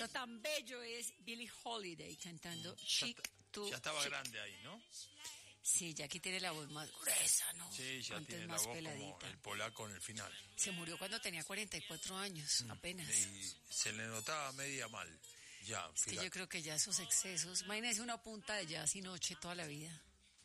canta tan bello es Billie Holiday cantando Chic to Ya estaba Chic. grande ahí, ¿no? Sí, ya aquí tiene la voz más gruesa, ¿no? Sí, ya antes tiene la más voz peladita. como el polaco en el final. Se murió cuando tenía 44 años, apenas. Y se le notaba media mal. Ya, Es que yo creo que ya esos excesos, imagínese una punta de jazz y noche toda la vida.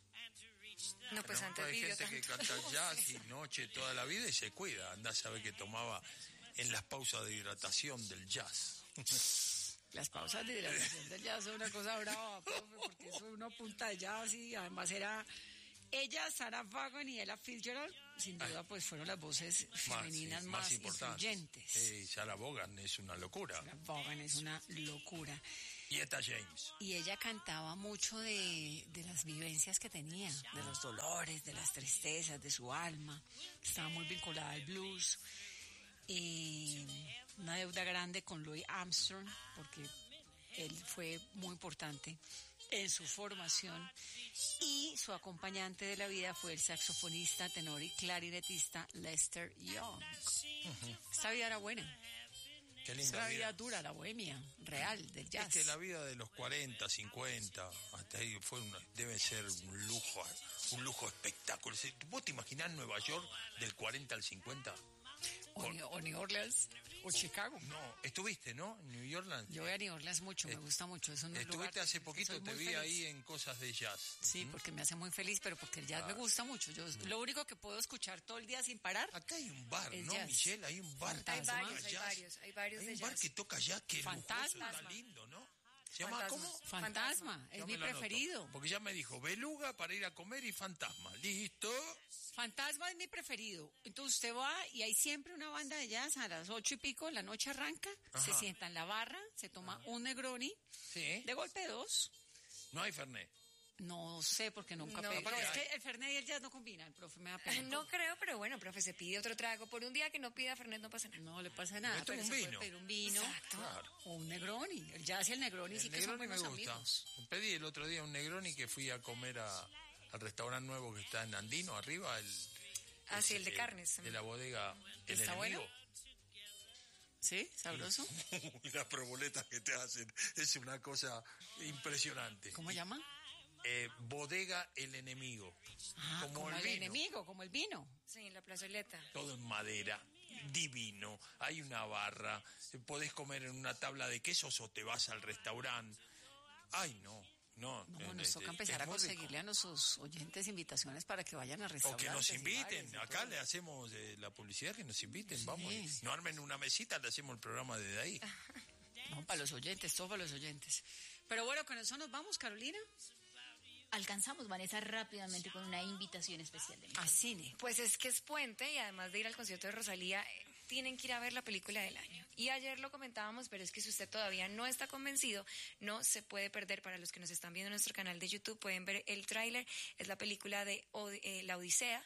No, pues antes hay vivió gente que tanto. canta jazz y noche toda la vida y se cuida. Andá a saber que tomaba en las pausas de hidratación del jazz. Las pausas de hidratación del jazz son una cosa brava, profe, porque eso es una punta de jazz y además era ella, Sarah Vaughan y Ella Fitzgerald, sin duda pues fueron las voces femeninas más influyentes. Sí, Sarah Vaughan es una locura. Sarah Vaughan es una locura. Y Etta James. Y ella cantaba mucho de las vivencias que tenía, de los dolores, de las tristezas, de su alma. Estaba muy vinculada al blues. Y una deuda grande con Louis Armstrong, porque él fue muy importante en su formación, y su acompañante de la vida fue el saxofonista, tenor y clarinetista Lester Young. Esta vida era buena. Qué linda es una vida vida dura, la bohemia real del jazz. Es que la vida de los 40, 50, hasta ahí debe ser un lujo espectáculo. ¿Vos te imaginás Nueva York del 40 al 50? O New Orleans, o Chicago. No, estuviste, ¿no? En New Orleans. Yo voy a New Orleans mucho, me gusta mucho. Es un Estuviste lugar hace poquito, te vi feliz. ahí en cosas de jazz. Sí, porque me hace muy feliz, pero porque el jazz me gusta mucho. Yo lo único que puedo escuchar todo el día sin parar. Acá hay un bar, ¿no, jazz. Michelle? Hay un bar. Fantasma. Hay varios Hay de un bar jazz. que toca jazz que Fantasma. está lindo, ¿no? ¿Se llama Fantasma. cómo? Fantasma, es Yo mi me lo anoto, preferido. porque ya me dijo beluga para ir a comer y fantasma. ¿Listo? Fantasma es mi preferido. Entonces usted va y hay siempre una banda de jazz a las 8:00 la noche arranca, se sienta en la barra, se toma un Negroni, Sí. de golpe 2. No hay Fernet. No sé porque nunca No, pedí. aparte Es hay- que el Fernet y el jazz no combinan, el profe me da pena. No creo, pero bueno, profe, se pide otro trago. Por un día que no pida Fernet no pasa nada. No le pasa nada, Esto es pero un se puede vino. pedir un vino. Exacto. Claro. O un Negroni. El jazz y el Negroni sí El que son Negroni me buenos gusta. amigos. Pedí el otro día un Negroni que fui a comer al restaurante nuevo que está en Andino, arriba. Sí, el de carnes. De la bodega El ¿Está Enemigo. bueno? ¿Sí? ¿Sabroso? Las proboletas que te hacen es una cosa impresionante. ¿Cómo llama? Bodega El Enemigo. Como el vino. enemigo, como el vino. Sí, en la plazoleta. Todo en madera, divino. Hay una barra. Podés comer en una tabla de quesos o te vas al restaurante. Ay, no. No, Nos toca empezar a muy rico. conseguirle a nuestros oyentes invitaciones para que vayan a O restaurantes. que nos y inviten, bares y acá todo. le hacemos la publicidad, que nos inviten, Sí. vamos. No armen una mesita, le hacemos el programa desde ahí. No, para los oyentes, todo para los oyentes. Pero bueno, con eso nos vamos, Carolina. Alcanzamos, Vanessa, rápidamente con una invitación especial de mí. A cine. Pues es que es puente y además de ir al concierto de Rosalía, tienen que ir a ver la película del año. Y ayer lo comentábamos, pero es que si usted todavía no está convencido, no se puede perder. Para los que nos están viendo en nuestro canal de YouTube, pueden ver el tráiler. Es la película de La Odisea.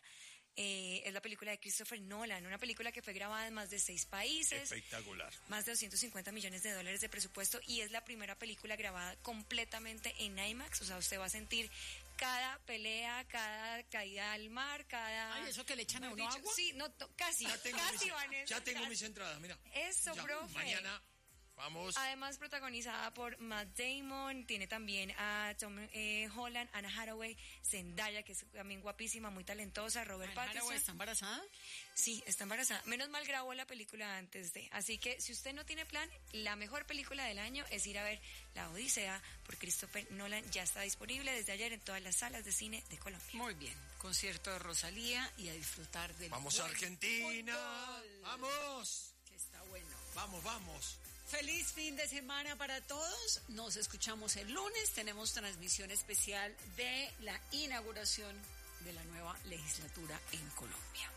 Es la película de Christopher Nolan, una película que fue grabada en más de 6 países. Espectacular. Más de $250 millones de presupuesto, y es la primera película grabada completamente en IMAX. O sea, usted va a sentir cada pelea, cada caída al mar, cada... Ay, ¿eso que le echan a mejor uno dicho, agua? Sí, no, casi, casi, Vanessa. Ya tengo casi. mis entradas, mira. Eso, Ya, profe. Mañana vamos. Además protagonizada por Matt Damon, tiene también a Tom Holland, Anna Hathaway, Zendaya, que es también guapísima, muy talentosa, Robert Pattinson. ¿Está embarazada? Sí, está embarazada. Menos mal grabó la película antes de. Así que si usted no tiene plan, la mejor película del año es ir a ver La Odisea por Christopher Nolan. Ya está disponible desde ayer en todas las salas de cine de Colombia. Muy bien. Concierto de Rosalía y a disfrutar del Vamos a buen Argentina. fútbol. Vamos. Que está bueno. Vamos. Feliz fin de semana para todos. Nos escuchamos el lunes. Tenemos transmisión especial de la inauguración de la nueva legislatura en Colombia.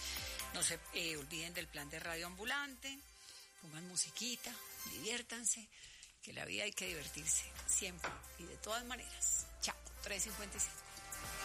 No se olviden del plan de radio ambulante. Pongan musiquita, diviértanse, que la vida hay que divertirse siempre y de todas maneras. Chao, 3:57.